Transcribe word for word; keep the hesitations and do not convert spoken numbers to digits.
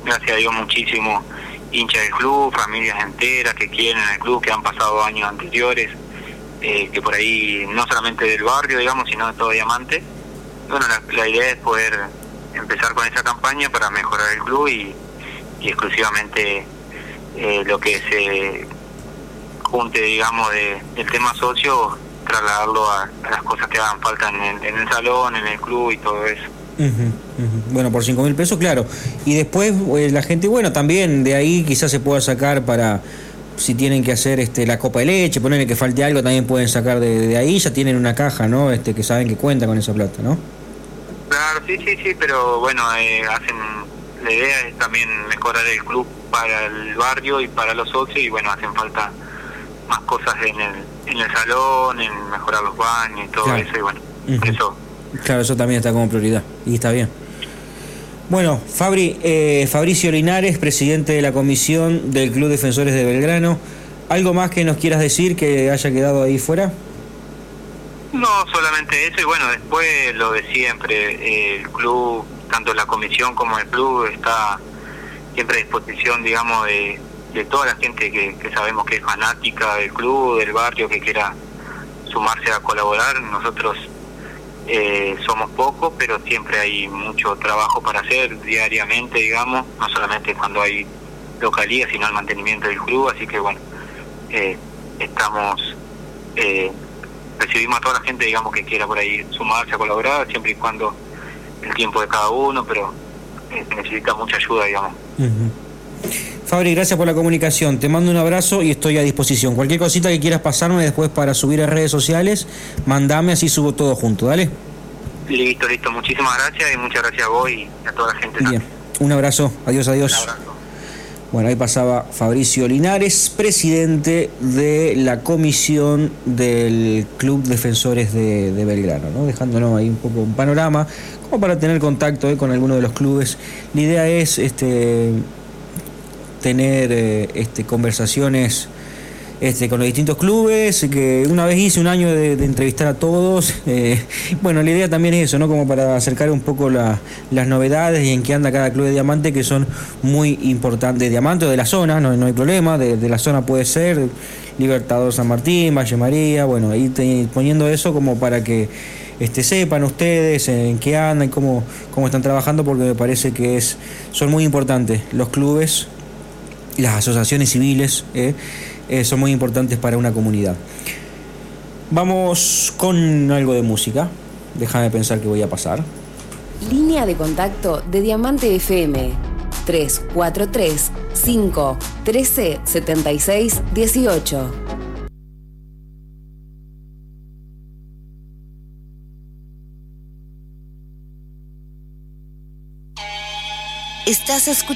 gracias a Dios, muchísimos hinchas del club, familias enteras que quieren el club, que han pasado años anteriores, eh, que por ahí, no solamente del barrio, digamos, sino de todo Diamante. Bueno, la, la idea es poder empezar con esa campaña para mejorar el club y, y exclusivamente eh, lo que se junte, digamos, de, del tema socio, trasladarlo a, a las cosas que hagan falta en el, en el salón, en el club y todo eso. Uh-huh, uh-huh. Bueno, por cinco mil pesos, claro. Y después eh, la gente, bueno, también de ahí quizás se pueda sacar para, si tienen que hacer este la copa de leche, ponerle que falte algo, también pueden sacar de, de ahí, ya tienen una caja, ¿no? Este que saben que cuenta con esa plata, ¿no? Claro, sí, sí, sí, pero bueno, eh, hacen, la idea es también mejorar el club para el barrio y para los socios, y bueno, hacen falta más cosas en el, en el salón, en mejorar los baños y todo, claro, eso, y bueno, uh-huh, eso. Claro, eso también está como prioridad, y está bien. Bueno, Fabri, eh, Fabricio Linares, presidente de la comisión del Club Defensores de Belgrano, ¿algo más que nos quieras decir que haya quedado ahí fuera? No, solamente eso, y bueno, después lo de siempre, eh, el club, tanto la comisión como el club, está siempre a disposición, digamos, de, de toda la gente que, que sabemos que es fanática del club, del barrio, que quiera sumarse a colaborar. Nosotros Eh, somos pocos, pero siempre hay mucho trabajo para hacer diariamente, digamos, no solamente cuando hay localía, sino el mantenimiento del club, así que bueno, eh, estamos, eh, recibimos a toda la gente, digamos, que quiera por ahí sumarse a colaborar, siempre y cuando el tiempo de cada uno, pero eh, necesita mucha ayuda, digamos. Uh-huh. Fabri, gracias por la comunicación, te mando un abrazo y estoy a disposición. Cualquier cosita que quieras pasarme después para subir a redes sociales, mandame, así subo todo junto, ¿dale? Listo, listo, muchísimas gracias y muchas gracias a vos y a toda la gente. Bien, un abrazo, adiós, adiós. Un abrazo. Bueno, ahí pasaba Fabricio Linares, presidente de la comisión del Club Defensores de, de Belgrano, ¿no? Dejándonos ahí un poco un panorama, como para tener contacto eh, con alguno de los clubes. La idea es este tener eh, este conversaciones este con los distintos clubes, que una vez hice un año de, de entrevistar a todos. Eh, bueno, la idea también es eso, ¿no? Como para acercar un poco la, las novedades y en qué anda cada club de Diamante, que son muy importantes. De Diamante o de la zona, no, no hay problema, de, de la zona puede ser Libertador San Martín, Valle María, bueno, ahí te, poniendo eso como para que este sepan ustedes en qué andan, cómo, cómo están trabajando, porque me parece que es son muy importantes los clubes, las asociaciones civiles, eh, eh, son muy importantes para una comunidad. Vamos con algo de música. Déjame pensar que voy a pasar. Línea de contacto de Diamante F M tres cuatro tres cinco uno tres siete seis uno ocho. Estás escuchando